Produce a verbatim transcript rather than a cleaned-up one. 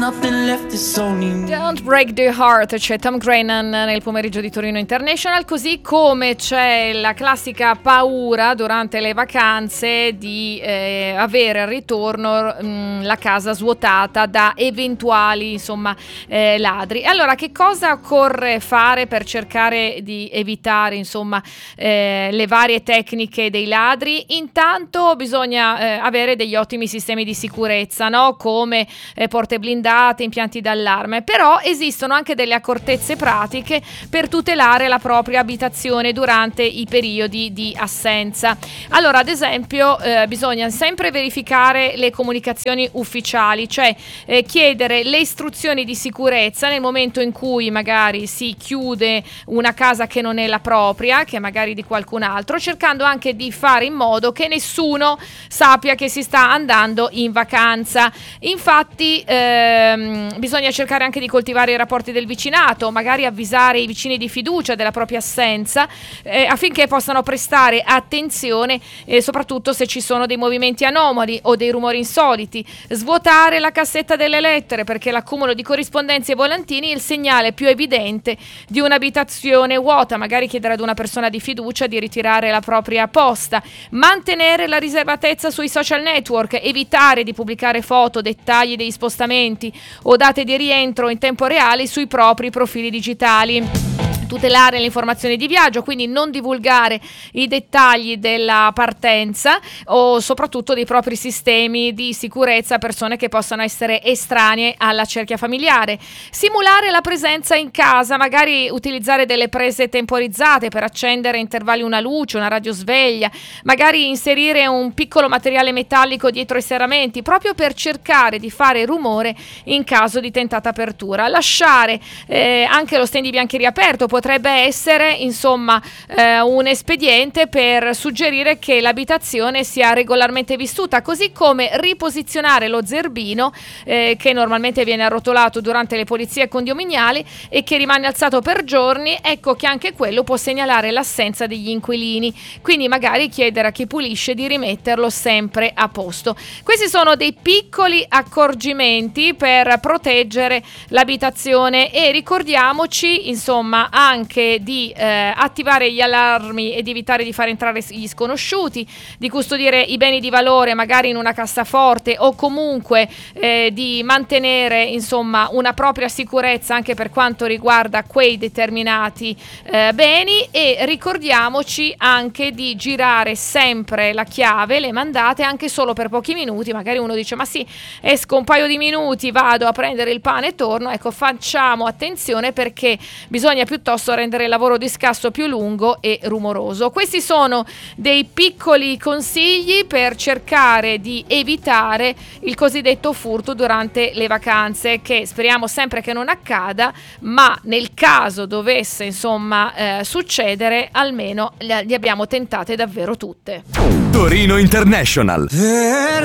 Don't Break the Heart, c'è Tom Grennan nel pomeriggio di Torino International, così come c'è la classica paura durante le vacanze di eh, avere al ritorno mh, la casa svuotata da eventuali insomma eh, ladri. Allora, che cosa occorre fare per cercare di evitare insomma eh, le varie tecniche dei ladri? Intanto bisogna eh, avere degli ottimi sistemi di sicurezza, no? Come eh, porte blindate, impianti d'allarme, però esistono anche delle accortezze pratiche per tutelare la propria abitazione durante i periodi di assenza. Allora, ad esempio, eh, bisogna sempre verificare le comunicazioni ufficiali, cioè eh, chiedere le istruzioni di sicurezza nel momento in cui magari si chiude una casa che non è la propria, che è magari di qualcun altro, cercando anche di fare in modo che nessuno sappia che si sta andando in vacanza. Infatti ehm, bisogna cercare anche di coltivare i rapporti del vicinato, magari avvisare i vicini di fiducia della propria assenza eh, affinché possano prestare attenzione eh, soprattutto se ci sono dei movimenti anomali o dei rumori insoliti. Svuotare la cassetta delle lettere, perché l'accumulo di corrispondenze e volantini è il segnale più evidente di un'abitazione vuota. Magari chiedere ad una persona di fiducia di ritirare la propria posta. Mantenere la riservatezza sui social network, evitare di pubblicare foto, dettagli degli spostamenti o date di rientro in tempo reale sui propri profili digitali. Tutelare le informazioni di viaggio, quindi non divulgare i dettagli della partenza o soprattutto dei propri sistemi di sicurezza a persone che possano essere estranee alla cerchia familiare. Simulare la presenza in casa, magari utilizzare delle prese temporizzate per accendere a intervalli una luce, una radiosveglia, magari inserire un piccolo materiale metallico dietro i serramenti, proprio per cercare di fare rumore in caso di tentata apertura. Lasciare eh, anche lo stand di biancheria aperto potrebbe essere insomma eh, un espediente per suggerire che l'abitazione sia regolarmente vissuta, così come riposizionare lo zerbino eh, che normalmente viene arrotolato durante le pulizie condominiali e che rimane alzato per giorni. Ecco che anche quello può segnalare l'assenza degli inquilini, quindi magari chiedere a chi pulisce di rimetterlo sempre a posto. Questi sono dei piccoli accorgimenti per proteggere l'abitazione e ricordiamoci insomma anche di eh, attivare gli allarmi e di evitare di far entrare gli sconosciuti, di custodire i beni di valore magari in una cassaforte o comunque eh, di mantenere insomma una propria sicurezza anche per quanto riguarda quei determinati eh, beni. E ricordiamoci anche di girare sempre la chiave, le mandate anche solo per pochi minuti. Magari uno dice ma sì, esco un paio di minuti, vado a prendere il pane e torno. Ecco, facciamo attenzione perché bisogna piuttosto rendere il lavoro di scasso più lungo e rumoroso. Questi sono dei piccoli consigli per cercare di evitare il cosiddetto furto durante le vacanze, che speriamo sempre che non accada, ma nel caso dovesse insomma eh, succedere almeno le abbiamo tentate davvero tutte. Torino International.